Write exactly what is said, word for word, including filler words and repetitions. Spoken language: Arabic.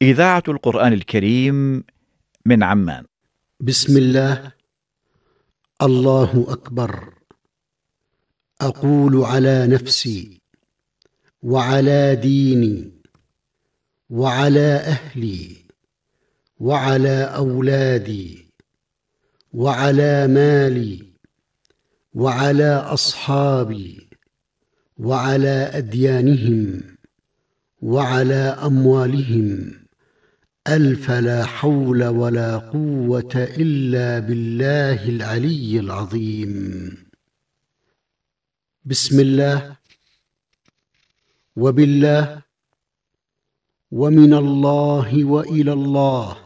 إذاعة القرآن الكريم من عمان. بسم الله. الله أكبر. أقول على نفسي وعلى ديني وعلى أهلي وعلى أولادي وعلى مالي وعلى أصحابي وعلى أديانهم وعلى أموالهم ألف لا حول ولا قوة إلا بالله العلي العظيم. بسم الله وبالله ومن الله وإلى الله